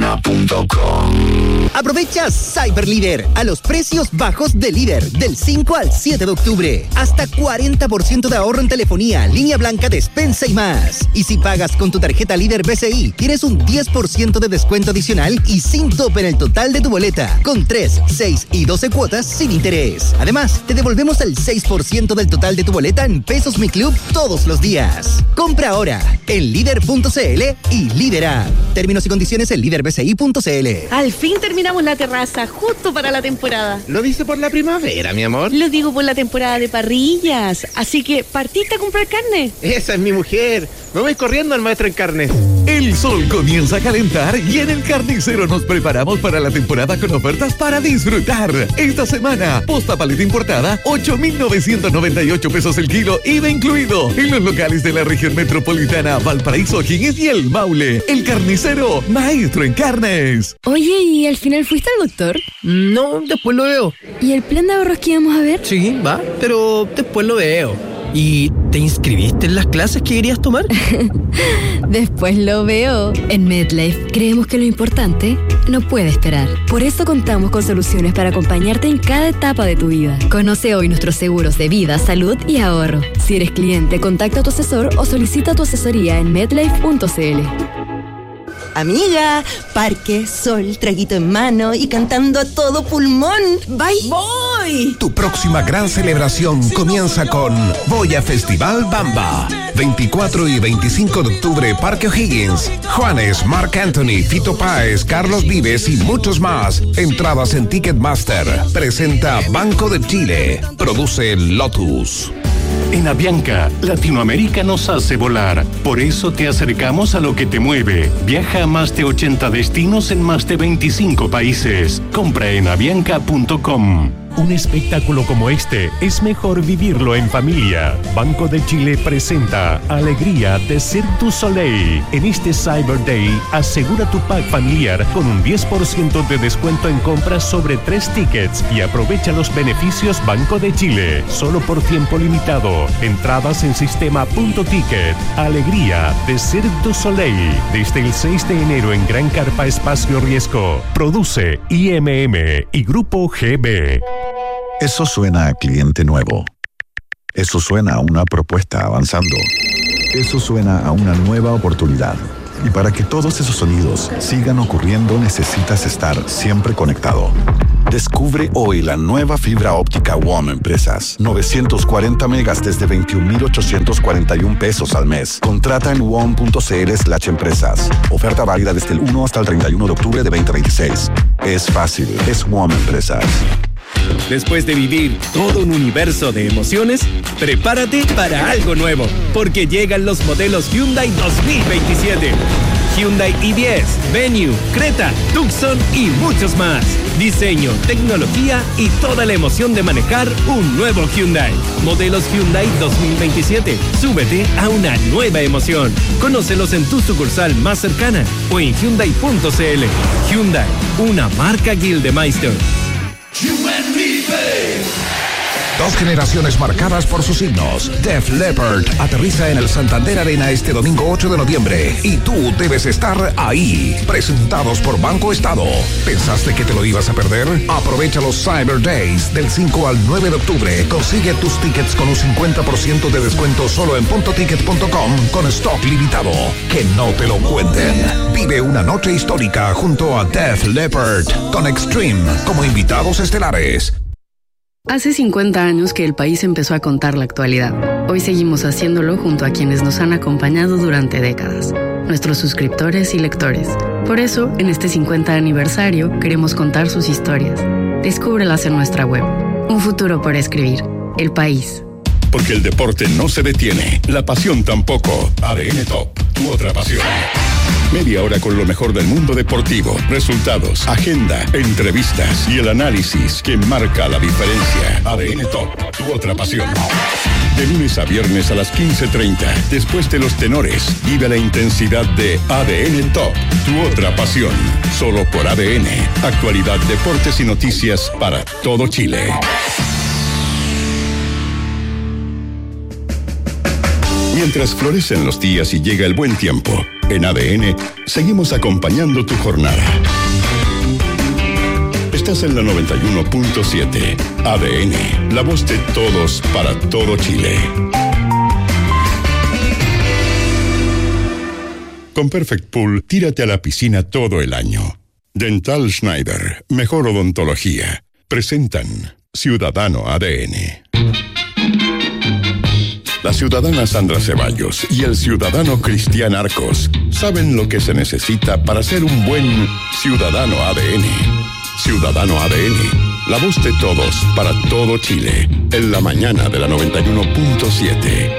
Humana.com. Aprovecha Cyber Líder a los precios bajos de Líder del 5 al 7 de octubre. Hasta 40% de ahorro en telefonía, línea blanca, despensa y más. Y si pagas con tu tarjeta Líder BCI, tienes un 10% de descuento adicional y sin tope en el total de tu boleta, con 3, 6 y 12 cuotas sin interés. Además, te devolvemos el 6% del total de tu boleta en Pesos Mi Club todos los días. Compra ahora en Líder.cl y Líder App. Términos y condiciones en líderbci.cl. Al fin terminamos la terraza, justo para la temporada. ¿Lo dice por la primavera, mi amor? Lo digo por la temporada de parrillas. Así que, ¿partiste a comprar carne? Esa es mi mujer. Me voy corriendo al maestro en carnes. El sol comienza a calentar y en el Carnicero nos preparamos para la temporada con ofertas para disfrutar. Esta semana, posta paleta importada, 8,998 pesos el kilo, IVA incluido. En los locales de la región metropolitana, Valparaíso, O'Higgins y El Maule. El Carnicero, maestro en carnes. Oye, ¿y al final fuiste al doctor? No, después lo veo. ¿Y el plan de ahorros que íbamos a ver? Sí, va, pero después lo veo. ¿Y te inscribiste en las clases que querías tomar? Después lo veo. En MedLife creemos que lo importante no puede esperar. Por eso contamos con soluciones para acompañarte en cada etapa de tu vida. Conoce hoy nuestros seguros de vida, salud y ahorro. Si eres cliente, contacta a tu asesor o solicita tu asesoría en medlife.cl. Amiga, parque, sol, traguito en mano y cantando a todo pulmón. ¡Bye! ¡Voy! Tu próxima gran celebración comienza con Boya Festival Bamba. 24 y 25 de octubre, Parque O'Higgins. Juanes, Marc Anthony, Fito Páez, Carlos Vives y muchos más. Entradas en Ticketmaster. Presenta Banco de Chile. Produce Lotus. En Avianca, Latinoamérica nos hace volar. Por eso te acercamos a lo que te mueve. Viaja a más de 80 destinos en más de 25 países. Compra en avianca.com. Un espectáculo como este es mejor vivirlo en familia. Banco de Chile presenta Alegría de Cirque du Soleil. En este Cyber Day, asegura tu pack familiar con un 10% de descuento en compras sobre 3 tickets y aprovecha los beneficios Banco de Chile. Solo por tiempo limitado. Entradas en sistema.ticket. Alegría de Cirque du Soleil. Desde el 6 de enero en Gran Carpa Espacio Riesgo. Produce IMM y Grupo GB. Eso suena a cliente nuevo. Eso suena a una propuesta avanzando. Eso suena a una nueva oportunidad. Y para que todos esos sonidos sigan ocurriendo, necesitas estar siempre conectado. Descubre hoy la nueva fibra óptica WOM Empresas. 940 megas desde 21,841 pesos al mes. Contrata en WOM.cl/empresas. Oferta válida desde el 1 hasta el 31 de octubre de 2026. Es fácil, es WOM Empresas. Después de vivir todo un universo de emociones, prepárate para algo nuevo, porque llegan los modelos Hyundai 2027. Hyundai i10, Venue, Creta, Tucson y muchos más. Diseño, tecnología y toda la emoción de manejar un nuevo Hyundai. Modelos Hyundai 2027. Súbete a una nueva emoción. Conócelos en tu sucursal más cercana o en Hyundai.cl. Hyundai, una marca Gildemeister. Dos generaciones marcadas por sus signos. Def Leppard aterriza en el Santander Arena este domingo 8 de noviembre y tú debes estar ahí. Presentados por Banco Estado. ¿Pensaste que te lo ibas a perder? Aprovecha los Cyber Days del 5 al 9 de octubre. Consigue tus tickets con un 50% de descuento solo en puntoticket.com con stock limitado. Que no te lo cuenten. Vive una noche histórica junto a Def Leppard con Extreme como invitados estelares. Hace 50 años que el país empezó a contar la actualidad. Hoy seguimos haciéndolo junto a quienes nos han acompañado durante décadas, nuestros suscriptores y lectores. Por eso, en este 50 aniversario, queremos contar sus historias. Descúbrelas en nuestra web. Un futuro por escribir. El país. Porque el deporte no se detiene, la pasión tampoco. ADN Top, tu otra pasión. Media hora con lo mejor del mundo deportivo, resultados, agenda, entrevistas y el análisis que marca la diferencia. ADN Top, tu otra pasión. De lunes a viernes a las 15:30, después de los tenores, vive la intensidad de ADN Top, tu otra pasión. Solo por ADN, actualidad, deportes y noticias para todo Chile. Mientras florecen los días y llega el buen tiempo, en ADN seguimos acompañando tu jornada. Estás en la 91.7. ADN, la voz de todos para todo Chile. Con Perfect Pool, tírate a la piscina todo el año. Dental Schneider, mejor odontología. Presentan Ciudadano ADN. La ciudadana Sandra Ceballos y el ciudadano Cristian Arcos saben lo que se necesita para ser un buen ciudadano ADN. Ciudadano ADN, la voz de todos para todo Chile, en la mañana de la 91.7.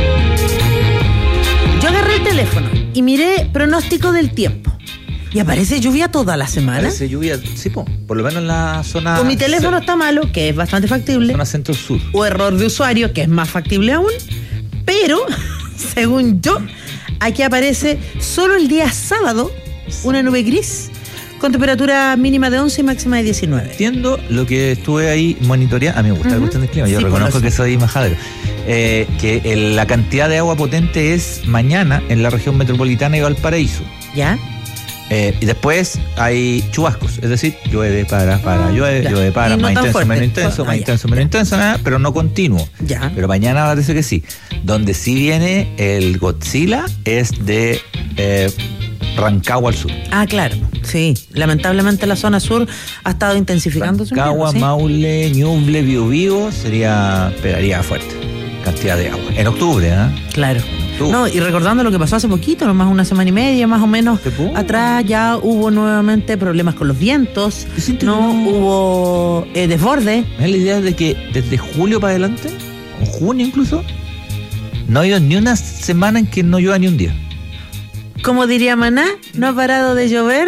Yo agarré el teléfono y miré pronóstico del tiempo. Y aparece lluvia toda la semana. Aparece lluvia, sí, por lo menos en la zona... O mi teléfono está malo, que es bastante factible. Zona centro-sur. O error de usuario, que es más factible aún. Pero, según yo, aquí aparece solo el día sábado una nube gris con temperatura mínima de 11 y máxima de 19. Entiendo lo que estuve ahí monitoreando. A mí me gusta la cuestión del clima. Yo reconozco que soy majadero. Que la cantidad de agua potente es mañana en la región metropolitana y Valparaíso. ¿Ya? Y después hay chubascos, es decir, llueve para, llueve, ya. Llueve para, no más intenso, fuerte. menos intenso, más intenso, menos intenso, nada, pero no continuo. Ya. Pero mañana parece que sí. Donde sí viene el Godzilla es de Rancagua al sur. Ah, claro, sí. Lamentablemente la zona sur ha estado intensificándose. Rancagua, ¿sí? Maule, Ñuble, Biobío, pegaría fuerte cantidad de agua. En octubre, ¿eh? Claro. No, y recordando lo que pasó hace poquito, nomás una semana y media, más o menos, atrás ya hubo nuevamente problemas con los vientos, hubo desborde. ¿Me da la idea de que desde julio para adelante, o junio incluso, no ha habido ni una semana en que no llueva ni un día? Como diría Maná, no ha parado de llover.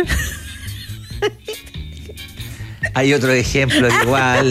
Hay otro ejemplo igual.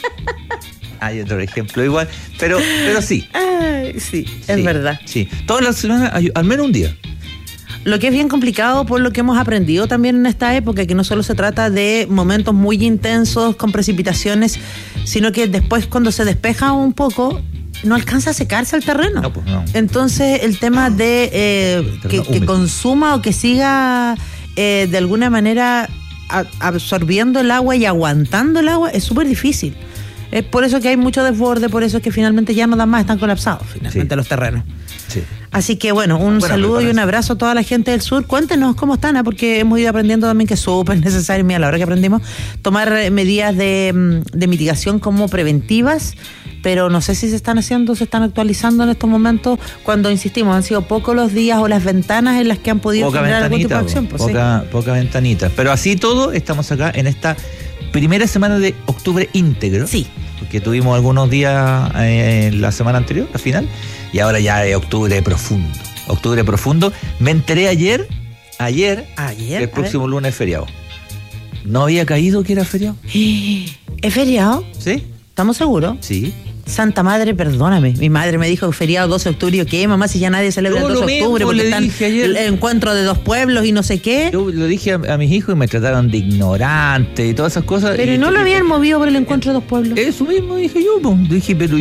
Pero sí. Ay, sí, es verdad. Sí, todas las semanas hay al menos un día. Lo que es bien complicado por lo que hemos aprendido también en esta época, que no solo se trata de momentos muy intensos con precipitaciones, sino que después cuando se despeja un poco, no alcanza a secarse el terreno. No, pues no. Entonces el tema de que consuma o que siga de alguna manera absorbiendo el agua y aguantando el agua es súper difícil. Es por eso que hay mucho desborde, por eso es que finalmente ya no dan más, están colapsados finalmente los terrenos. Sí. Así que bueno, un saludo y un abrazo a toda la gente del sur. Cuéntenos cómo están, porque hemos ido aprendiendo también que es súper necesario, mira, a la hora que aprendimos, tomar medidas de mitigación como preventivas, pero no sé si se están actualizando en estos momentos, cuando insistimos, han sido pocos los días o las ventanas en las que han podido generar algún tipo de acción. Poca ventanita. Pero así todo, estamos acá en esta primera semana de octubre íntegro. Sí. Porque tuvimos algunos días la semana anterior, la final, y ahora ya es octubre profundo. Octubre profundo. Me enteré ayer que el próximo lunes es feriado. ¿No había caído que era feriado? ¿Es feriado? ¿Sí? ¿Estamos seguros? Sí. Santa Madre, perdóname. Mi madre me dijo que feriado 12 de octubre. Y yo, ¿qué, mamá? Si ya nadie celebra el 12 de octubre porque están el encuentro de dos pueblos y no sé qué. Yo lo dije a mis hijos y me trataron de ignorante y todas esas cosas. Pero no lo habían movido por el encuentro de dos pueblos. Eso mismo dije yo. Dije, pero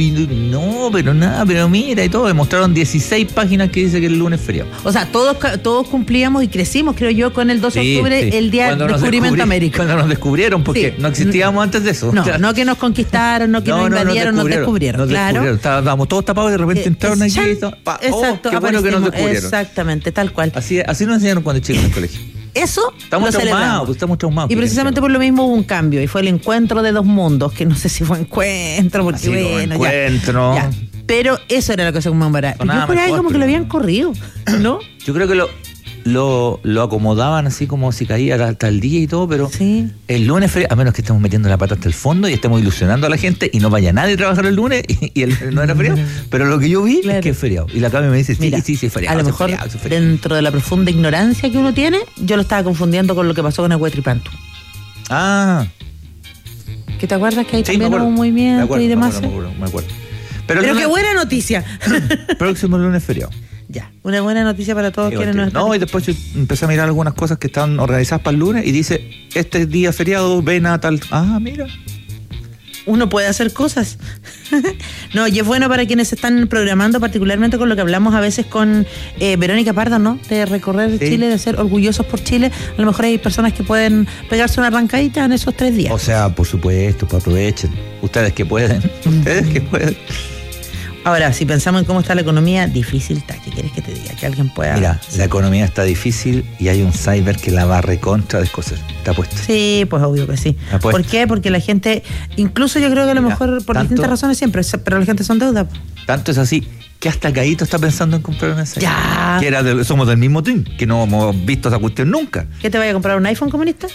mira y todo. Me mostraron 16 páginas que dice que el lunes es feriado. O sea, todos cumplíamos y crecimos, creo yo, con el 12 de octubre, el día del descubrimiento de América. Cuando nos descubrieron, porque no existíamos antes de eso. No que nos conquistaron, no que nos invadieron, nos descubrieron. Claro. Estábamos todos tapados y de repente entraron aquí y todo. Exacto, qué bueno que nos descubrieron. Exactamente, tal cual. Así nos enseñaron cuando chicos en el colegio. Eso estamos traumados. Y precisamente por lo mismo hubo un cambio y fue el encuentro de dos mundos, que no sé si fue encuentro, porque así ya. Pero eso era lo que se conmemoraba. Yo por ahí como que lo habían corrido, ¿no? Yo creo que lo acomodaban así como si caía hasta el día y todo, pero el lunes, a menos que estemos metiendo la pata hasta el fondo y estemos ilusionando a la gente y no vaya nadie a trabajar el lunes y no era feriado, pero lo que yo vi es que es feriado. Y la Cami me dice, sí, es feriado. A lo mejor dentro de la profunda ignorancia que uno tiene, yo lo estaba confundiendo con lo que pasó con el Huetripantu. Ah. ¿Que te acuerdas que ahí también hubo un movimiento y demás? Me acuerdo. Pero qué buena noticia. Próximo lunes feriado. Ya, una buena noticia para todos quienes nos están... No, y después yo empecé a mirar algunas cosas que están organizadas para el lunes y dice, este día feriado, ven a tal... Ah, mira. uno puede hacer cosas. No, y es bueno para quienes se están programando, particularmente con lo que hablamos a veces con Verónica Pardo, ¿no? De recorrer Chile, de ser orgullosos por Chile. A lo mejor hay personas que pueden pegarse una arrancadita en esos 3 días. O sea, por supuesto, pues aprovechen. Ustedes que pueden. Ahora, si pensamos en cómo está la economía, difícil está. ¿Qué quieres que te diga? Que alguien pueda... Mira, la economía está difícil y hay un cyber que la va a recontra descoser. Está puesto. Sí, pues obvio que sí. ¿Por qué? Porque la gente, incluso yo creo que a lo mejor por distintas razones siempre, pero la gente son deuda. Tanto es así que hasta Caíto está pensando en comprar una cyber. Ya. Que somos del mismo team, que no hemos visto esa cuestión nunca. ¿Qué te vaya a comprar, un iPhone, comunista?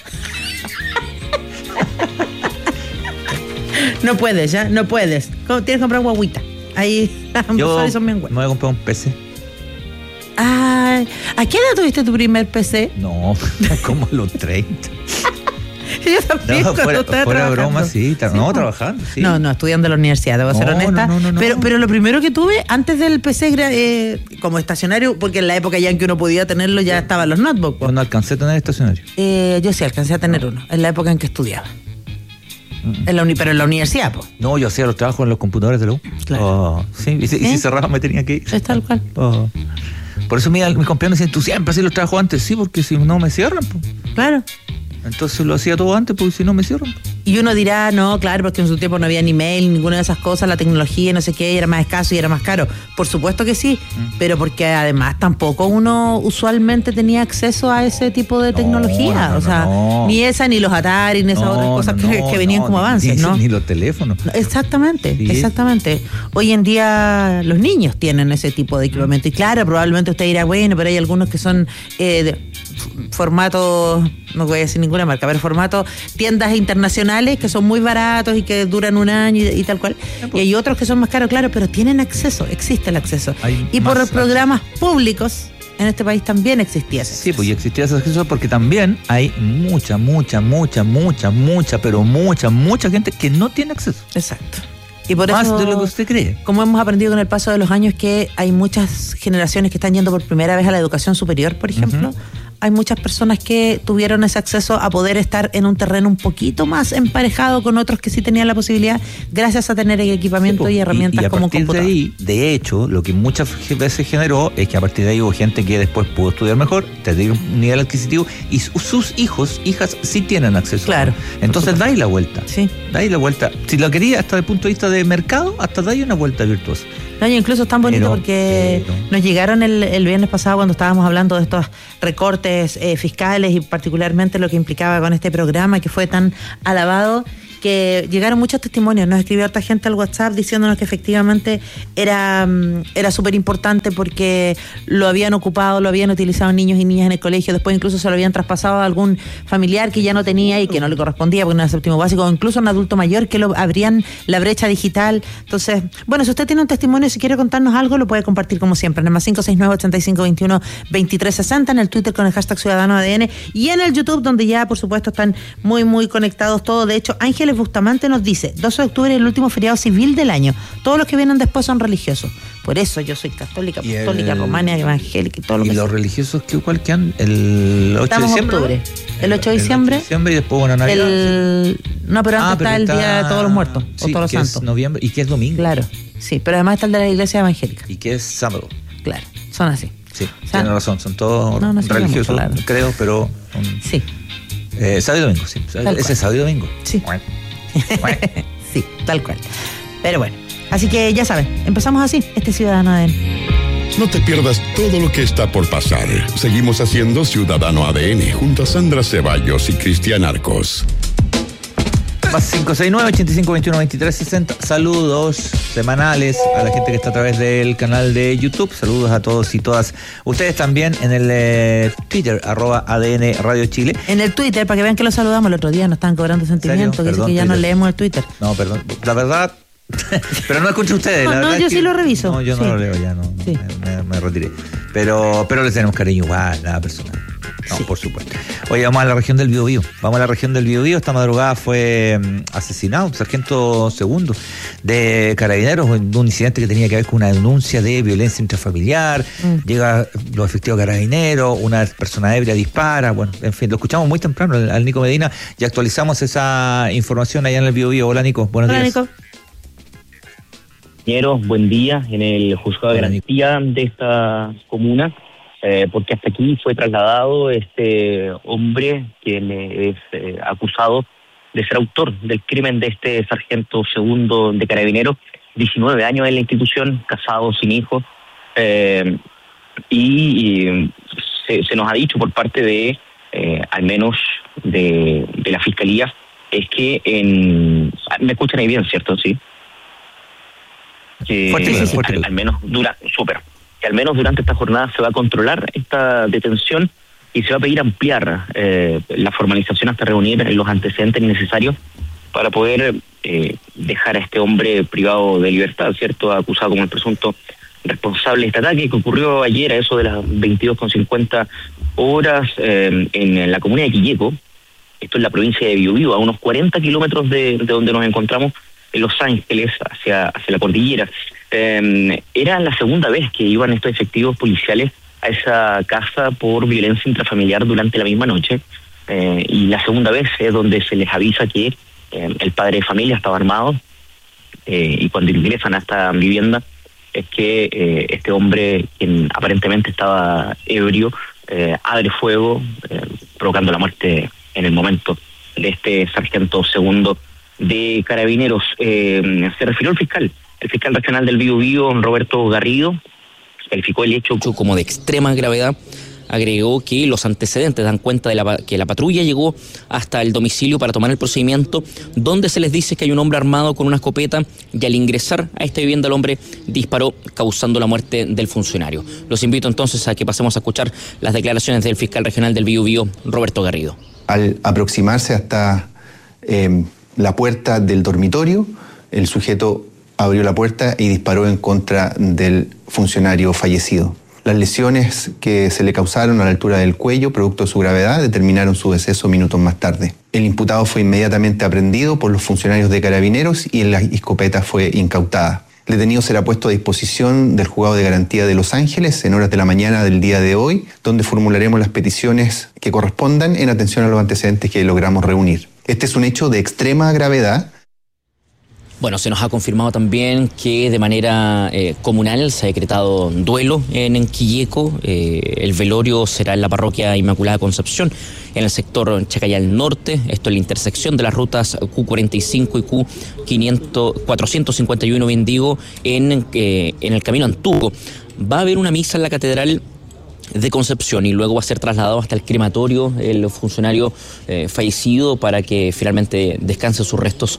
No puedes, ¿ya? No puedes. Tienes que comprar guaguita. Ahí yo son bien buenos. Me voy a comprar un PC. Ay, ¿a qué edad tuviste tu primer PC? No, como a los 30. Yo también, no, fuera broma, sí. No, trabajando, sí. No, estudiando en la universidad, debo ser honesta. No. Pero lo primero que tuve antes del PC como estacionario, porque en la época ya en que uno podía tenerlo ya estaban los notebooks. Yo no alcancé a tener estacionario. Yo sí alcancé a tener uno, en la época en que estudiaba. Pero en la universidad, pues. No, yo hacía los trabajos en los computadores de la U. Claro. Sí, y si cerraba me tenía que ir. Es tal cual. Por eso mis compañeros dicen, tú siempre hacías los trabajos antes, sí, porque si no me cierran, pues. Claro. Entonces lo hacía todo antes, porque si no me cierran. Y uno dirá, no, claro, porque en su tiempo no había ni mail, ninguna de esas cosas, la tecnología, no sé qué, era más escaso y era más caro. Por supuesto que sí, pero porque además tampoco uno usualmente tenía acceso a ese tipo de tecnología. Ni esa, ni los Atari, ni esas otras cosas que venían como avances, ¿no? Ni los teléfonos. Exactamente. Hoy en día los niños tienen ese tipo de equipamiento. Y claro, probablemente usted dirá, bueno, pero hay algunos que son formatos, no voy a decir ninguna marca, pero formatos tiendas internacionales que son muy baratos y que duran un año y tal cual. Y hay otros que son más caros, claro, pero tienen acceso, existe el acceso. Y por programas públicos en este país también existía ese acceso. Sí, pues y existía ese acceso porque también hay mucha gente que no tiene acceso. Exacto. Y por más eso, de lo que usted cree. Como hemos aprendido con el paso de los años que hay muchas generaciones que están yendo por primera vez a la educación superior, por ejemplo, hay muchas personas que tuvieron ese acceso a poder estar en un terreno un poquito más emparejado con otros que sí tenían la posibilidad, gracias a tener el equipamiento y herramientas como computador. Y a partir de ahí, de hecho, lo que muchas veces generó es que a partir de ahí hubo gente que después pudo estudiar mejor, tener un nivel adquisitivo, y sus hijas sí tienen acceso. Claro. Entonces dais la vuelta. Sí. Dais la vuelta. Si lo quería hasta el punto de vista de mercado, hasta dais una vuelta virtuosa. No, y incluso es tan bonito porque nos llegaron el viernes pasado cuando estábamos hablando de estos recortes fiscales y particularmente lo que implicaba con este programa que fue tan alabado, que llegaron muchos testimonios. Nos escribió harta gente al WhatsApp diciéndonos que efectivamente era súper importante porque lo habían ocupado, lo habían utilizado niños y niñas en el colegio, después incluso se lo habían traspasado a algún familiar que ya no tenía y que no le correspondía porque no era séptimo básico, o incluso a un adulto mayor que lo abrían la brecha digital. Entonces, bueno, si usted tiene un testimonio y si quiere contarnos algo, lo puede compartir como siempre en el más 569-8521-2360, en el Twitter con el hashtag #CiudadanoADN y en el YouTube, donde ya por supuesto están muy conectados todos. De hecho, Ángeles Bustamante nos dice, 12 de octubre es el último feriado civil del año. Todos los que vienen después son religiosos. Por eso yo soy católica, apostólica, romana, evangélica y todo lo que sea. ¿Y los religiosos cuál quedan? ¿El 8 de diciembre? Octubre. El 8 de diciembre. El 8 de diciembre y después, bueno, Navidad. No, pero antes está el Día de Todos los Muertos, o Todos los Santos. Es noviembre, y que es domingo. Claro, sí, pero además está el de la Iglesia Evangélica. Y que es sábado. Claro, son así. Sí, tiene razón, son todos religiosos, mucho, creo, pero... sí. Sábado y domingo, sí. Ese es sábado y domingo. Sí. Sí, tal cual. Pero bueno, así que ya saben, empezamos así, Ciudadano ADN. No te pierdas todo lo que está por pasar. Seguimos haciendo Ciudadano ADN junto a Sandra Ceballos y Cristian Arcos. Más 569-8521-2360. Saludos semanales a la gente que está a través del canal de YouTube. Saludos a todos y todas. Ustedes también en el Twitter, @ADN Radio Chile. En el Twitter, para que vean que los saludamos. El otro día nos estaban cobrando sentimientos. Dice que ya no leemos el Twitter. No, perdón. La verdad... pero no escucho ustedes. No, yo sí lo reviso. No, yo no lo leo ya, no. Sí. Me retiré. Pero les tenemos cariño igual, nada personal. No, sí. Por supuesto. Oye, vamos a la región del Biobío. Esta madrugada fue asesinado un sargento segundo de Carabineros en un incidente que tenía que ver con una denuncia de violencia intrafamiliar. Llega los efectivos Carabineros, una persona ebria dispara. Bueno, en fin, lo escuchamos muy temprano al Nico Medina y actualizamos esa información allá en el Biobío. Hola, Nico. Buenos días. Nico. Buen día en el juzgado de garantía de esta comuna, porque hasta aquí fue trasladado este hombre quien es acusado de ser autor del crimen de este sargento segundo de Carabineros, 19 años en la institución, casado, sin hijos, y se nos ha dicho por parte de, al menos de la Fiscalía, es que me escuchan ahí bien, ¿cierto? Sí. Que al menos durante esta jornada se va a controlar esta detención y se va a pedir ampliar la formalización hasta reunir los antecedentes necesarios para poder dejar a este hombre privado de libertad, ¿cierto? Acusado como el presunto responsable de este ataque que ocurrió ayer a eso de las 22:50 horas en la comuna de Quilleco. Esto es la provincia de Biobío, a unos 40 kilómetros de donde nos encontramos en Los Ángeles, hacia la cordillera. Era la segunda vez que iban estos efectivos policiales a esa casa por violencia intrafamiliar durante la misma noche, y la segunda vez es donde se les avisa que el padre de familia estaba armado, y cuando ingresan a esta vivienda es que este hombre, quien aparentemente estaba ebrio, abre fuego, provocando la muerte en el momento de este sargento segundo de Carabineros. Se refirió el fiscal regional del Biobío, Roberto Garrido, calificó el hecho como de extrema gravedad. Agregó que los antecedentes dan cuenta de que la patrulla llegó hasta el domicilio para tomar el procedimiento, donde se les dice que hay un hombre armado con una escopeta y al ingresar a esta vivienda el hombre disparó, causando la muerte del funcionario. Los invito entonces a que pasemos a escuchar las declaraciones del fiscal regional del Biobío, Roberto Garrido. Al aproximarse hasta la puerta del dormitorio, el sujeto abrió la puerta y disparó en contra del funcionario fallecido. Las lesiones que se le causaron a la altura del cuello, producto de su gravedad, determinaron su deceso minutos más tarde. El imputado fue inmediatamente aprehendido por los funcionarios de Carabineros y la escopeta fue incautada. El detenido será puesto a disposición del juzgado de garantía de Los Ángeles en horas de la mañana del día de hoy, donde formularemos las peticiones que correspondan en atención a los antecedentes que logramos reunir. Este es un hecho de extrema gravedad. Bueno, se nos ha confirmado también que de manera comunal se ha decretado duelo en Quilleco. El velorio será en la parroquia Inmaculada Concepción, en el sector Chacayal Norte. Esto es la intersección de las rutas Q45 y Q451, bien digo, en el camino Antuco. Va a haber una misa en la catedral de Concepción y luego va a ser trasladado hasta el crematorio el funcionario fallecido para que finalmente descanse sus restos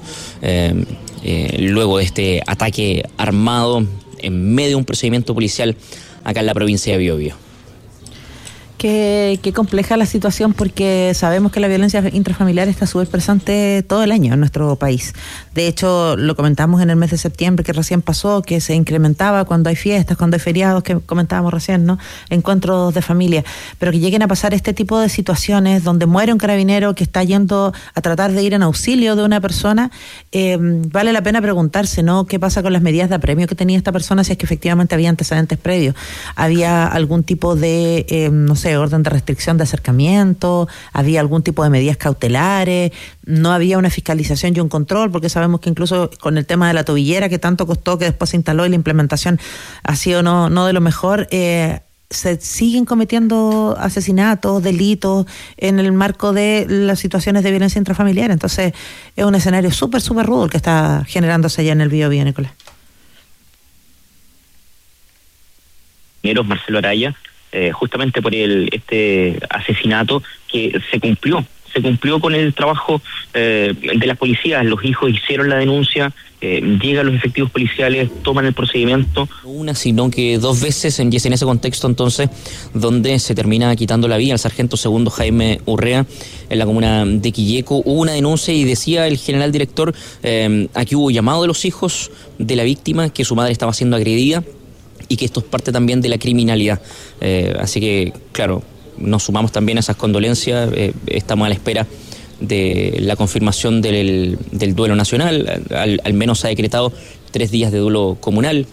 luego de este ataque armado en medio de un procedimiento policial acá en la provincia de Biobío. Qué compleja la situación, porque sabemos que la violencia intrafamiliar está súper presente todo el año en nuestro país. De hecho, lo comentamos en el mes de septiembre que recién pasó, que se incrementaba cuando hay fiestas, cuando hay feriados, que comentábamos recién, ¿no? Encuentros de familia. Pero que lleguen a pasar este tipo de situaciones donde muere un carabinero que está yendo a tratar de ir en auxilio de una persona, vale la pena preguntarse, ¿no? ¿Qué pasa con las medidas de apremio que tenía esta persona? Si es que efectivamente había antecedentes previos. ¿Había algún tipo de, no sé, orden de restricción de acercamiento? ¿Había algún tipo de medidas cautelares? ¿No había una fiscalización y un control? Porque sabemos que incluso con el tema de la tobillera que tanto costó, que después se instaló y la implementación ha sido no de lo mejor, se siguen cometiendo asesinatos, delitos en el marco de las situaciones de violencia intrafamiliar. Entonces es un escenario súper rudo el que está generándose allá en el Biobío, Nicolás. Marcelo Araya, justamente por este asesinato que se cumplió con el trabajo de las policías. Los hijos hicieron la denuncia, llegan los efectivos policiales, toman el procedimiento. No una, sino que dos veces, y es en ese contexto entonces donde se termina quitando la vida al sargento segundo Jaime Urrea en la comuna de Quilleco. Hubo una denuncia y decía el general director, aquí hubo llamado de los hijos de la víctima, que su madre estaba siendo agredida y que esto es parte también de la criminalidad. Así que, claro, nos sumamos también a esas condolencias. Estamos a la espera de la confirmación del duelo nacional. Al menos se ha decretado 3 días de duelo comunal,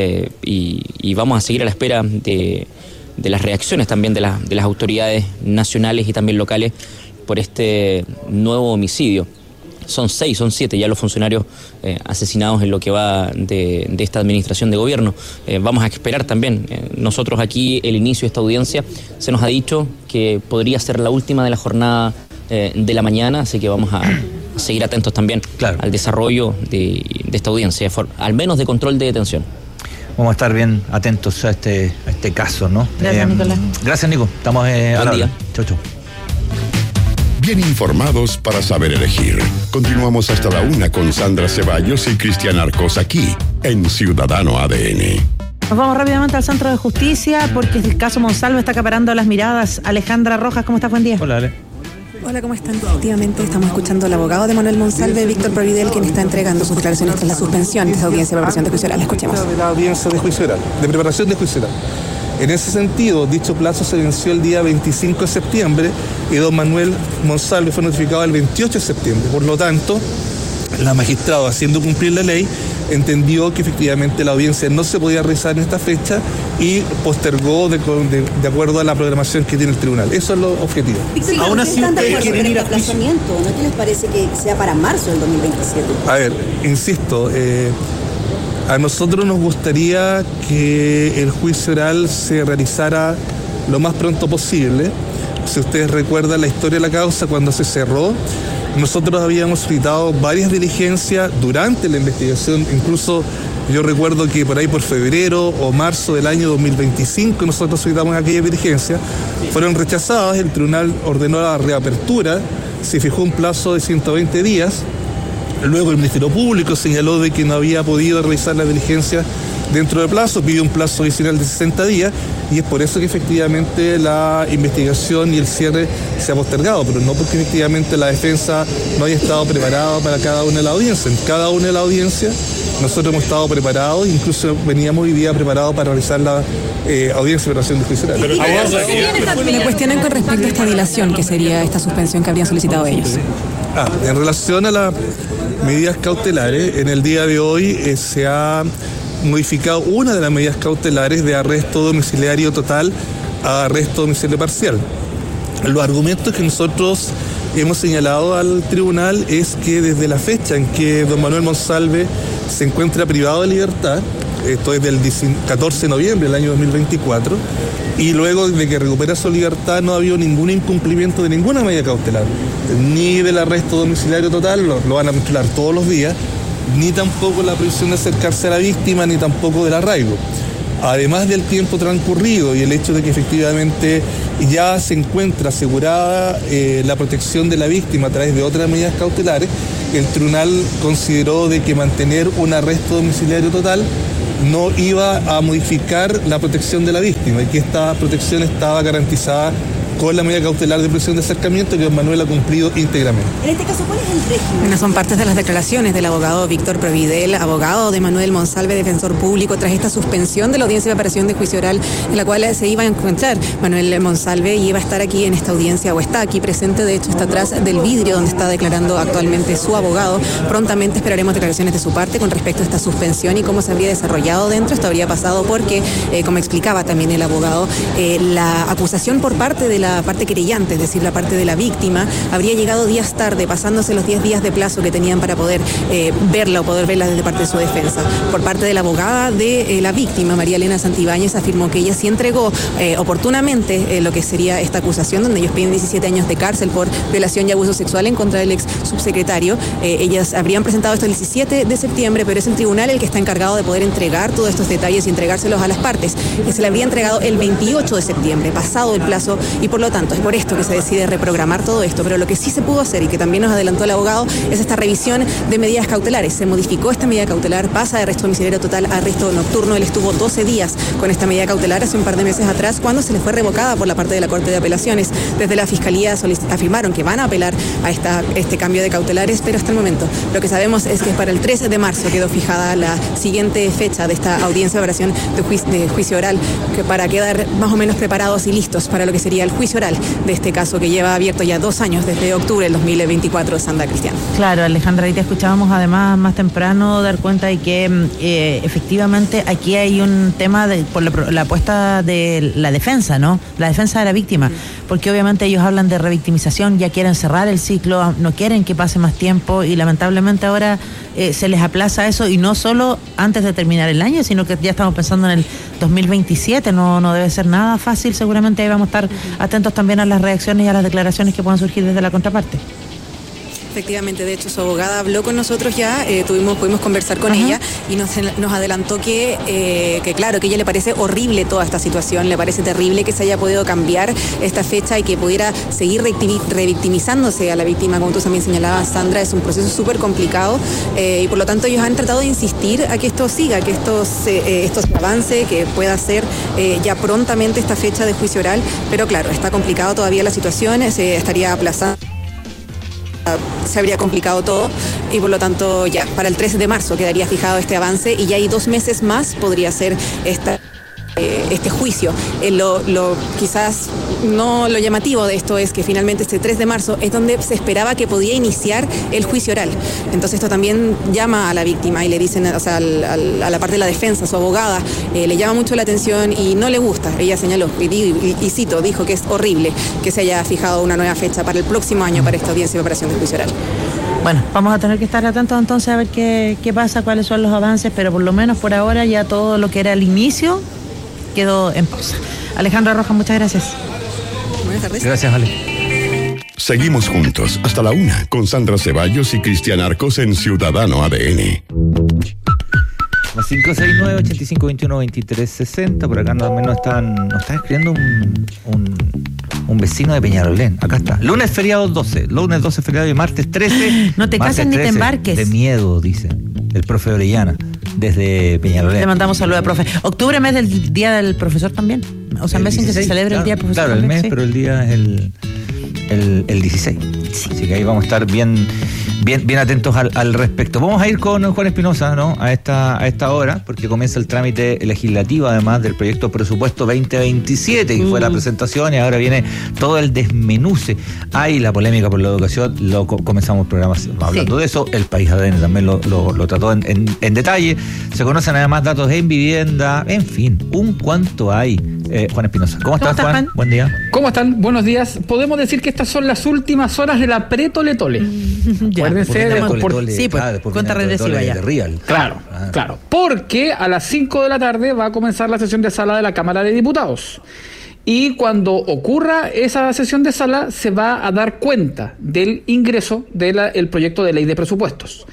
y vamos a seguir a la espera de las reacciones también de las autoridades nacionales y también locales por este nuevo homicidio. Son 7 ya los funcionarios asesinados en lo que va de esta administración de gobierno. Vamos a esperar también. Nosotros aquí, el inicio de esta audiencia, se nos ha dicho que podría ser la última de la jornada de la mañana, así que vamos a seguir atentos también al desarrollo de esta audiencia, al menos de control de detención. Vamos a estar bien atentos a este caso, ¿no? Gracias, Nicolás. Gracias, Nico. Estamos a la hora. Chau. Bien informados para saber elegir. Continuamos hasta la 1 con Sandra Ceballos y Cristian Arcos aquí en Ciudadano ADN. Nos vamos rápidamente al Centro de Justicia porque el caso Monsalve está acaparando las miradas. Alejandra Rojas, ¿cómo estás? Buen día. Hola, Ale. Hola, ¿cómo están? Efectivamente, estamos escuchando al abogado de Manuel Monsalve, Víctor Providel, quien está entregando sus declaraciones tras la suspensión de esta audiencia de preparación de juicio oral. Escuchemos. De la audiencia de juicio oral, de preparación de juicio oral. En ese sentido, dicho plazo se venció el día 25 de septiembre y don Manuel Monsalve fue notificado el 28 de septiembre. Por lo tanto, la magistrada, haciendo cumplir la ley, entendió que efectivamente la audiencia no se podía realizar en esta fecha y postergó de acuerdo a la programación que tiene el tribunal. Eso es lo objetivo. Sí, aún así, ustedes quieren ir a aplazamiento, ¿no? ¿Qué les parece que sea para marzo del 2027? A ver, insisto, a nosotros nos gustaría que el juicio oral se realizara lo más pronto posible. Si ustedes recuerdan la historia de la causa, cuando se cerró, nosotros habíamos solicitado varias diligencias durante la investigación. Incluso yo recuerdo que por ahí por febrero o marzo del año 2025 nosotros solicitamos aquellas diligencias. Fueron rechazadas, el tribunal ordenó la reapertura, se fijó un plazo de 120 días. Luego el Ministerio Público señaló de que no había podido realizar la diligencia dentro del plazo, pidió un plazo adicional de 60 días y es por eso que efectivamente la investigación y el cierre se ha postergado, pero no porque efectivamente la defensa no haya estado preparada para cada una de las audiencias. En cada una de las audiencias nosotros hemos estado preparados, incluso veníamos hoy día preparados para realizar la audiencia de preparación de juicio oral. Me cuestionan con respecto a esta dilación, que sería esta suspensión que habrían solicitado ellos. En relación a las medidas cautelares, en el día de hoy se ha modificado una de las medidas cautelares de arresto domiciliario total a arresto domiciliario parcial. Los argumentos que nosotros hemos señalado al tribunal es que desde la fecha en que don Manuel Monsalve se encuentra privado de libertad, esto es del 14 de noviembre del año 2024, y luego de que recupera su libertad no ha habido ningún incumplimiento de ninguna medida cautelar, ni del arresto domiciliario total, lo van a mezclar todos los días, ni tampoco la prohibición de acercarse a la víctima, ni tampoco del arraigo. Además del tiempo transcurrido y el hecho de que efectivamente ya se encuentra asegurada la protección de la víctima a través de otras medidas cautelares, el tribunal consideró de que mantener un arresto domiciliario total no iba a modificar la protección de la víctima y que esta protección estaba garantizada con la medida cautelar de prisión de acercamiento que don Manuel ha cumplido íntegramente. En este caso, ¿cuál es el régimen? Bueno, son partes de las declaraciones del abogado Víctor Providel, abogado de Manuel Monsalve, defensor público, tras esta suspensión de la audiencia de preparación de juicio oral en la cual se iba a encontrar Manuel Monsalve y iba a estar aquí en esta audiencia, o está aquí presente, de hecho está atrás del vidrio donde está declarando actualmente su abogado. Prontamente esperaremos declaraciones de su parte con respecto a esta suspensión y cómo se habría desarrollado dentro. Esto habría pasado porque, como explicaba también el abogado, la acusación por parte de la parte querellante, es decir, la parte de la víctima, habría llegado días tarde, pasándose los 10 días de plazo que tenían para poder verla o poder verla desde parte de su defensa. Por parte de la abogada de la víctima, María Elena Santibáñez, afirmó que ella sí entregó oportunamente lo que sería esta acusación, donde ellos piden 17 años de cárcel por violación y abuso sexual en contra del ex subsecretario. Ellas habrían presentado esto el 17 de septiembre, pero es el tribunal el que está encargado de poder entregar todos estos detalles y entregárselos a las partes. Se le habría entregado el 28 de septiembre, pasado el plazo, y por lo tanto es por esto que se decide reprogramar todo esto. Pero lo que sí se pudo hacer y que también nos adelantó el abogado es esta revisión de medidas cautelares. Se modificó esta medida cautelar, pasa de arresto domiciliario total a arresto nocturno. Él estuvo 12 días con esta medida cautelar hace un par de meses atrás, cuando se le fue revocada por la parte de la Corte de Apelaciones. Desde la Fiscalía afirmaron que van a apelar a este cambio de cautelares, pero hasta el momento lo que sabemos es que para el 13 de marzo quedó fijada la siguiente fecha de esta audiencia de preparación de juicio oral, que para quedar más o menos preparados y listos para lo que sería el juicio juicio oral de este caso que lleva abierto ya 2 años desde octubre del 2024, Sandra Cristian. Claro, Alejandra, ahí te escuchábamos además más temprano dar cuenta de que efectivamente aquí hay un tema por la apuesta de la defensa, ¿no? La defensa de la víctima, porque obviamente ellos hablan de revictimización, ya quieren cerrar el ciclo, no quieren que pase más tiempo y lamentablemente ahora se les aplaza eso, y no solo antes de terminar el año, sino que ya estamos pensando en el 2027, no debe ser nada fácil. Seguramente ahí vamos a estar atentos también a las reacciones y a las declaraciones que puedan surgir desde la contraparte. Efectivamente, de hecho su abogada habló con nosotros ya, pudimos conversar con ella y nos adelantó que claro, que a ella le parece horrible toda esta situación, le parece terrible que se haya podido cambiar esta fecha y que pudiera seguir revictimizándose a la víctima, como tú también señalabas, Sandra. Es un proceso súper complicado y por lo tanto ellos han tratado de insistir a que esto siga, que esto se avance, que pueda ser ya prontamente esta fecha de juicio oral, pero claro, está complicado todavía la situación, se estaría aplazando. Se habría complicado todo y por lo tanto ya para el 13 de marzo quedaría fijado este avance y ya hay 2 meses más podría ser este juicio. Quizás no lo llamativo de esto es que finalmente este 3 de marzo es donde se esperaba que podía iniciar el juicio oral. Entonces esto también llama a la víctima y le dicen, o sea, a la parte de la defensa, su abogada, le llama mucho la atención y no le gusta. Ella señaló, y cito, dijo que es horrible que se haya fijado una nueva fecha para el próximo año para esta audiencia de preparación de juicio oral. Bueno, vamos a tener que estar atentos entonces a ver qué pasa, cuáles son los avances, pero por lo menos por ahora ya todo lo que era el inicio quedó en pausa. Alejandra Rojas, muchas gracias. Buenas tardes. Gracias, Ale. Seguimos juntos hasta la 1 con Sandra Ceballos y Cristian Arcos en Ciudadano ADN. 569-8521-2360. Por acá nos está escribiendo un vecino de Peñalolén. Acá está. Lunes feriado 12. Lunes 12 feriado y martes 13. No te cases ni te embarques. De miedo, dice el profe Orellana, desde Peñalolén. Le mandamos saludos al profe. Octubre, mes del Día del Profesor también. O sea, mes en que se celebra el Día del Profesor. Claro, también, el mes, sí. pero el día es el 16. Sí. Así que ahí vamos a estar bien atentos al respecto. Vamos a ir con Juan Espinosa, ¿no? A esta hora, porque comienza el trámite legislativo, además del proyecto presupuesto 2027, que fue la presentación y ahora viene todo el desmenuce. Hay la polémica por la educación, comenzamos el programa hablando de eso. El País ADN también lo trató en detalle. Se conocen además datos en vivienda, en fin, un cuanto hay. Juan Espinosa. ¿Cómo estás, Juan? Buen día. ¿Cómo están? Buenos días. Podemos decir que estas son las últimas horas de la pre-tole-tole. Acuérdense. Cuenta regresiva ya. Claro. Porque a las 5 de la tarde va a comenzar la sesión de sala de la Cámara de Diputados. Y cuando ocurra esa sesión de sala, se va a dar cuenta del ingreso del proyecto de ley de presupuestos.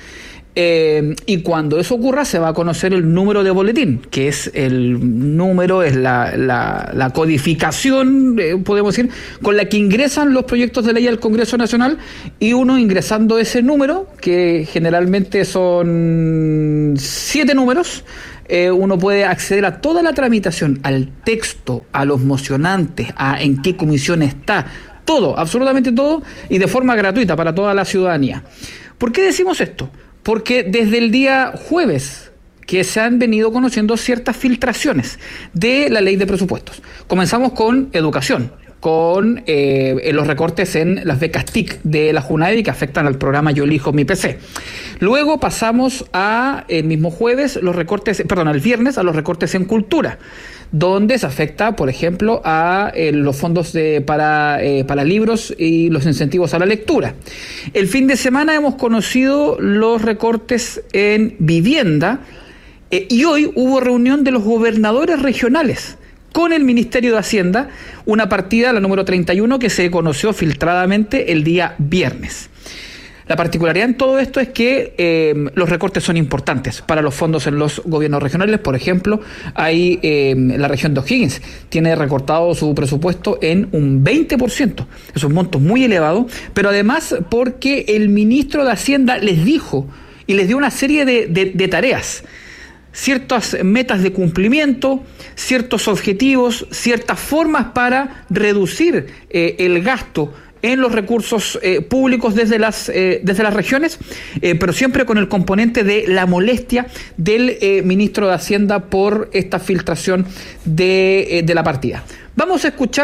Y cuando eso ocurra se va a conocer el número de boletín, que es el número, es la codificación, podemos decir, con la que ingresan los proyectos de ley al Congreso Nacional, y uno ingresando ese número, que generalmente son 7 números, uno puede acceder a toda la tramitación, al texto, a los mocionantes, a en qué comisión está, todo, absolutamente todo, y de forma gratuita para toda la ciudadanía. ¿Por qué decimos esto? Porque desde el día jueves que se han venido conociendo ciertas filtraciones de la ley de presupuestos. Comenzamos con educación, con los recortes en las becas TIC de la Junaevi que afectan al programa Yo Elijo Mi PC. Luego pasamos el mismo jueves, el viernes, a los recortes en cultura, donde se afecta, por ejemplo, a los fondos para libros y los incentivos a la lectura. El fin de semana hemos conocido los recortes en vivienda y hoy hubo reunión de los gobernadores regionales con el Ministerio de Hacienda, una partida, la número 31, que se conoció filtradamente el día viernes. La particularidad en todo esto es que los recortes son importantes para los fondos en los gobiernos regionales. Por ejemplo, hay la región de O'Higgins tiene recortado su presupuesto en un 20%. Es un monto muy elevado, pero además porque el ministro de Hacienda les dijo y les dio una serie de tareas, ciertas metas de cumplimiento, ciertos objetivos, ciertas formas para reducir el gasto en los recursos públicos desde las regiones, pero siempre con el componente de la molestia del ministro de Hacienda por esta filtración de la partida. Vamos a escuchar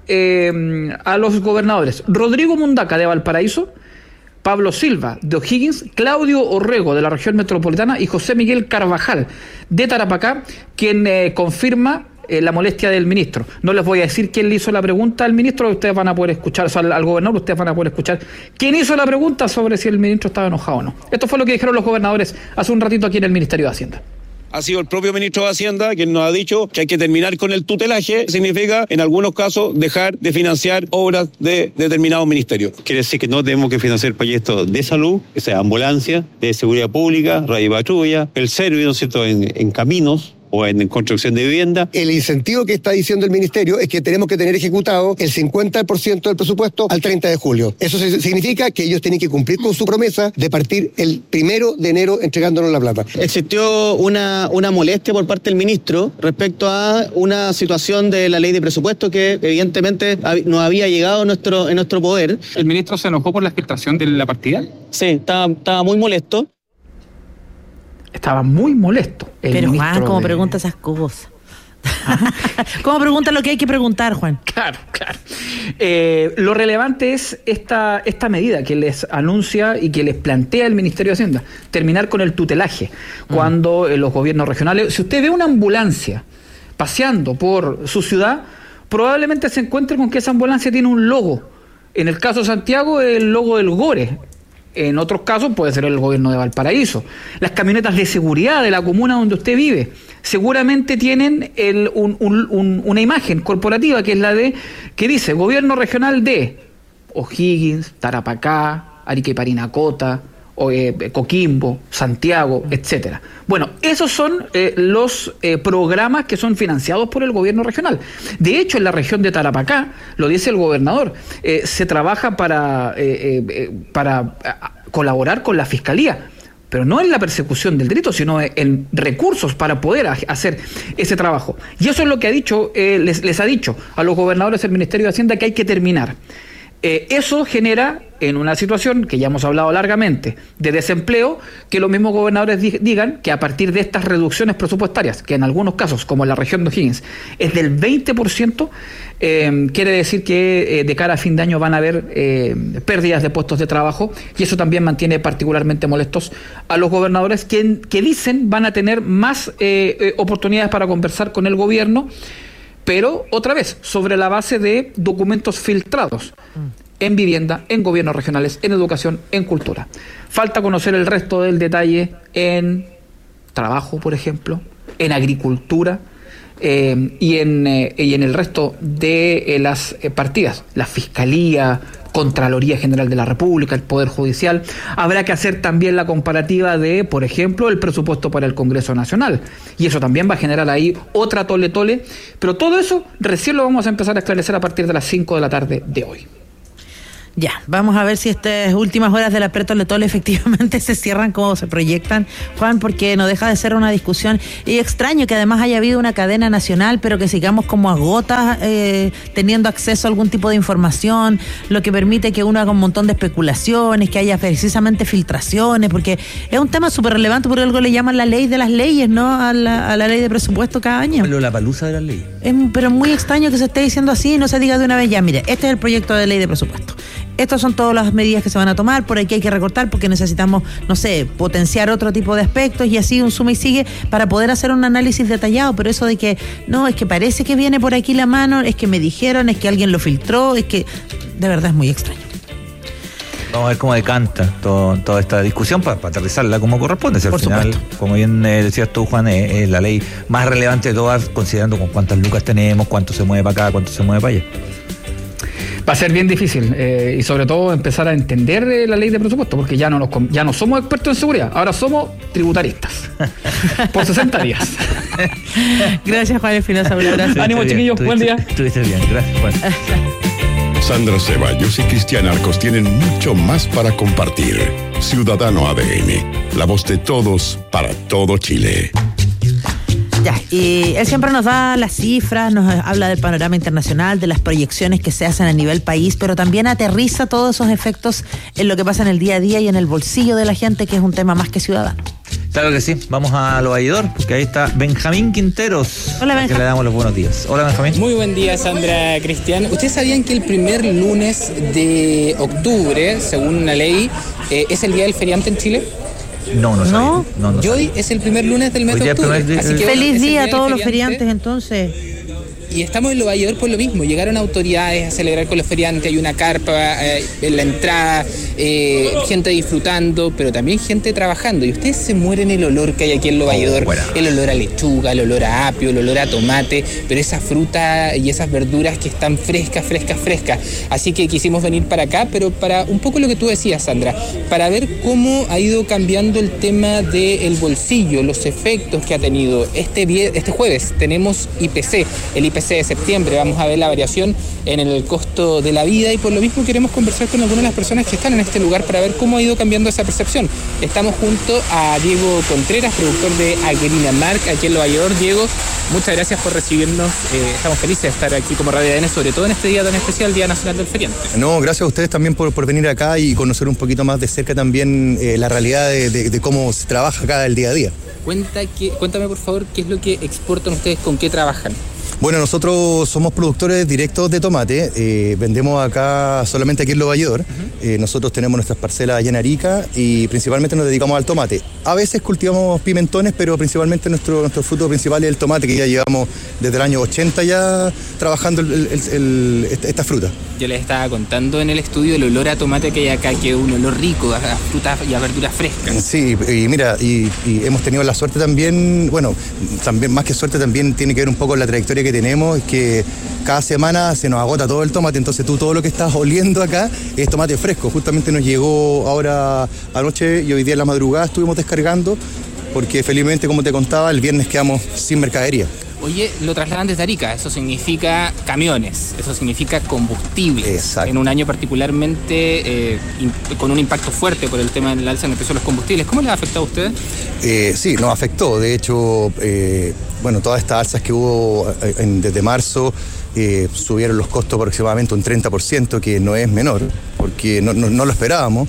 a los gobernadores Rodrigo Mundaca de Valparaíso, Pablo Silva de O'Higgins, Claudio Orrego de la región metropolitana y José Miguel Carvajal de Tarapacá, quien confirma la molestia del ministro. No les voy a decir quién le hizo la pregunta al ministro, ustedes van a poder escuchar, o sea, al gobernador, ustedes van a poder escuchar quién hizo la pregunta sobre si el ministro estaba enojado o no. Esto fue lo que dijeron los gobernadores hace un ratito aquí en el Ministerio de Hacienda. Ha sido el propio ministro de Hacienda quien nos ha dicho que hay que terminar con el tutelaje. Significa, en algunos casos, dejar de financiar obras de determinados ministerios. Quiere decir que no tenemos que financiar proyectos de salud, que sea ambulancia, de seguridad pública, radio patrulla, el servicio, ¿no es cierto?, en caminos o en construcción de vivienda. El incentivo que está diciendo el Ministerio es que tenemos que tener ejecutado el 50% del presupuesto al 30 de julio. Eso significa que ellos tienen que cumplir con su promesa de partir el 1 de enero entregándonos la plata. Existió una molestia por parte del ministro respecto a una situación de la ley de presupuesto que evidentemente nos había llegado en nuestro poder. ¿El ministro se enojó por la filtración de la partida? Sí, estaba muy molesto. Estaba muy molesto. Pero Juan, ¿cómo pregunta esas cosas? ¿Cómo pregunta lo que hay que preguntar, Juan? Claro. Lo relevante es esta medida que les anuncia y que les plantea el Ministerio de Hacienda, terminar con el tutelaje. Cuando los gobiernos regionales, si usted ve una ambulancia paseando por su ciudad, probablemente se encuentre con que esa ambulancia tiene un logo. En el caso de Santiago, el logo del GORE. En otros casos puede ser el gobierno de Valparaíso. Las camionetas de seguridad de la comuna donde usted vive seguramente tienen una imagen corporativa que es la que dice Gobierno Regional de O'Higgins, Tarapacá, Arica y Parinacota, Coquimbo, Santiago, etcétera. Bueno, esos son los programas que son financiados por el gobierno regional. De hecho, en la región de Tarapacá, lo dice el gobernador, se trabaja para colaborar con la Fiscalía, pero no en la persecución del delito, sino en recursos para poder hacer ese trabajo. Y eso es lo que ha dicho, les ha dicho a los gobernadores del Ministerio de Hacienda que hay que terminar. Eso genera, en una situación que ya hemos hablado largamente, de desempleo, que los mismos gobernadores digan que a partir de estas reducciones presupuestarias, que en algunos casos, como en la región de O'Higgins, es del 20%, quiere decir que de cara a fin de año van a haber pérdidas de puestos de trabajo, y eso también mantiene particularmente molestos a los gobernadores que dicen van a tener más oportunidades para conversar con el gobierno, pero otra vez, sobre la base de documentos filtrados en vivienda, en gobiernos regionales, en educación, en cultura. Falta conocer el resto del detalle en trabajo, por ejemplo, en agricultura y en el resto de las partidas, la Fiscalía, Contraloría General de la República, el Poder Judicial. Habrá que hacer también la comparativa de, por ejemplo, el presupuesto para el Congreso Nacional. Y eso también va a generar ahí otra tole-tole. Pero todo eso recién lo vamos a empezar a esclarecer a partir de las 5 de la tarde de hoy. Ya, vamos a ver si estas últimas horas de la pre-tole-tole efectivamente se cierran como se proyectan, Juan, porque no deja de ser una discusión. Y extraño que además haya habido una cadena nacional, pero que sigamos como a gotas teniendo acceso a algún tipo de información, lo que permite que uno haga un montón de especulaciones, que haya precisamente filtraciones, porque es un tema súper relevante, porque algo le llaman la ley de las leyes, ¿no? A la ley de presupuesto cada año. Pero la palusa de las leyes. Pero muy extraño que se esté diciendo así y no se diga de una vez, ya, mire, este es el proyecto de ley de presupuesto. Estas son todas las medidas que se van a tomar, por aquí hay que recortar porque necesitamos, no sé, potenciar otro tipo de aspectos y así un suma y sigue para poder hacer un análisis detallado. Pero eso de que, no, es que parece que viene por aquí la mano, es que me dijeron, es que alguien lo filtró, es que de verdad es muy extraño. Vamos a ver cómo decanta toda esta discusión para aterrizarla como corresponde. Si al final, supuesto, como bien decías tú, Juan, es la ley más relevante de todas, considerando con cuántas lucas tenemos, cuánto se mueve para acá, cuánto se mueve para allá. Va a ser bien difícil y sobre todo empezar a entender la ley de presupuesto, porque ya no somos expertos en seguridad, ahora somos tributaristas por 60 días. Gracias, Juan Espinosa, un abrazo. Ánimo, chiquillos, buen día. Estuviste bien, gracias, Juan. Sandra Ceballos y Cristian Arcos tienen mucho más para compartir. Ciudadano ADN, la voz de todos para todo Chile. Ya, y él siempre nos da las cifras, nos habla del panorama internacional, de las proyecciones que se hacen a nivel país, pero también aterriza todos esos efectos en lo que pasa en el día a día y en el bolsillo de la gente, que es un tema más que ciudadano. Claro que sí, vamos a Lo Valledor, porque ahí está Benjamín Quinteros. Hola, Benjamín. Que le damos los buenos días. Hola, Benjamín. Muy buen día, Sandra, Cristian. ¿Ustedes sabían que el primer lunes de octubre, según una ley, es el día del feriante en Chile? No sabía. No Y hoy es el primer lunes del mes de octubre. Así que feliz día a todos los feriantes, entonces. Y estamos en Lo Valledor por lo mismo. Llegaron autoridades a celebrar con los feriantes. Hay una carpa en la entrada, gente disfrutando, pero también gente trabajando. Y ustedes se mueren el olor que hay aquí en Lo Valledor. El olor a lechuga, el olor a apio, el olor a tomate, pero esa fruta y esas verduras que están frescas. Así que quisimos venir para acá, pero para un poco lo que tú decías, Sandra, para ver cómo ha ido cambiando el tema del bolsillo, los efectos que ha tenido. Este jueves tenemos IPC, el IPC de septiembre, vamos a ver la variación en el costo de la vida y por lo mismo queremos conversar con algunas de las personas que están en este lugar para ver cómo ha ido cambiando esa percepción. Estamos junto a Diego Contreras, productor de Agrina Mark, aquí en Lo Valledor. Diego, muchas gracias por recibirnos, estamos felices de estar aquí como Radio ADN, sobre todo en este día tan especial, Día Nacional del Feriante. No, gracias a ustedes también por venir acá y conocer un poquito más de cerca también la realidad de cómo se trabaja acá el día a día. Cuéntame por favor, ¿qué es lo que exportan ustedes, con qué trabajan? Bueno, nosotros somos productores directos de tomate, vendemos acá solamente aquí en Lo Valledor. Nosotros tenemos nuestras parcelas allá en Arica y principalmente nos dedicamos al tomate. A veces cultivamos pimentones, pero principalmente nuestro fruto principal es el tomate, que ya llevamos desde el año 80 ya trabajando esta fruta. Yo les estaba contando en el estudio el olor a tomate que hay acá, que es un olor rico a frutas y a verduras frescas. Sí, y mira, y hemos tenido la suerte también, bueno, también más que suerte también tiene que ver un poco con la trayectoria que tenemos, es que cada semana se nos agota todo el tomate, entonces tú todo lo que estás oliendo acá es tomate fresco. Justamente nos llegó ahora anoche y hoy día en la madrugada estuvimos descargando, porque felizmente, como te contaba, el viernes quedamos sin mercadería. Oye, lo trasladan desde Arica, eso significa camiones, eso significa combustibles. Exacto. En un año particularmente con un impacto fuerte por el tema del alza en el precio de los combustibles. ¿Cómo les ha afectado a ustedes? Sí, nos afectó. De hecho, bueno, todas estas alzas que hubo desde marzo subieron los costos aproximadamente un 30%, que no es menor, porque no lo esperábamos.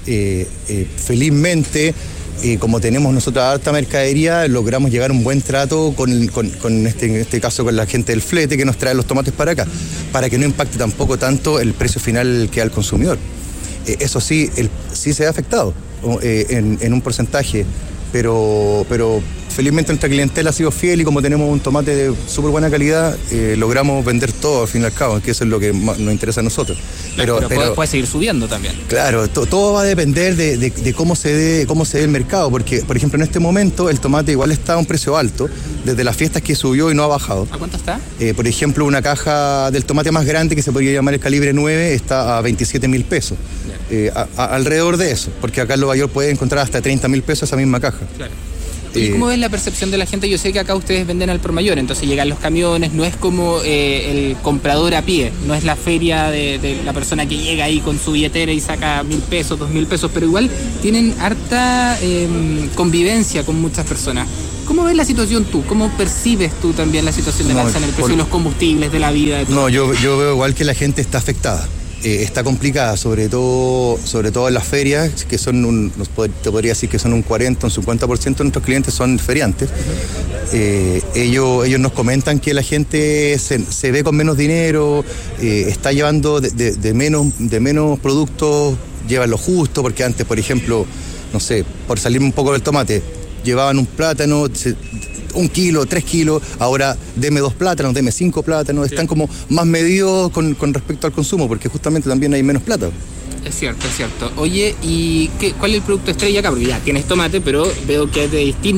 Felizmente, como tenemos nosotros alta mercadería, logramos llegar a un buen trato en este caso con la gente del flete que nos trae los tomates para acá, para que no impacte tampoco tanto el precio final que da al consumidor. Eso sí, sí se ha afectado en un porcentaje, pero felizmente nuestra clientela ha sido fiel y como tenemos un tomate de súper buena calidad, logramos vender todo al fin y al cabo, que eso es lo que más nos interesa a nosotros. Pero puede seguir subiendo también. Claro, todo va a depender de cómo se dé el mercado, porque por ejemplo en este momento el tomate igual está a un precio alto, desde las fiestas que subió y no ha bajado. ¿A cuánto está? Por ejemplo, una caja del tomate más grande, que se podría llamar el calibre 9, está a 27.000 pesos. Alrededor de eso, porque acá en Lo Valledor puede encontrar hasta 30.000 pesos esa misma caja. Claro. ¿Y cómo es la percepción de la gente? Yo sé que acá ustedes venden al por mayor, entonces llegan los camiones, no es como el comprador a pie, no es la feria de la persona que llega ahí con su billetera y saca 1.000 pesos, 2.000 pesos, pero igual tienen harta convivencia con muchas personas. ¿Cómo ves la situación tú? ¿Cómo percibes tú también la situación del alza en el precio de los combustibles, de la vida? De todo? No, yo veo igual que la gente está afectada. Está complicada, sobre todo en las ferias, que son te podría decir que son un 40, un 50% de nuestros clientes son feriantes. Ellos nos comentan que la gente se ve con menos dinero, está llevando de menos productos, llevan lo justo, porque antes, por ejemplo, no sé, por salirme un poco del tomate, llevaban un plátano, 1 kilo, 3 kilos, ahora deme 2 plátanos, deme 5 plátanos, están como más medidos con respecto al consumo, porque justamente también hay menos plata. Es cierto. Oye, ¿y cuál es el producto estrella acá? Porque ya tienes tomate, pero veo que es de distintos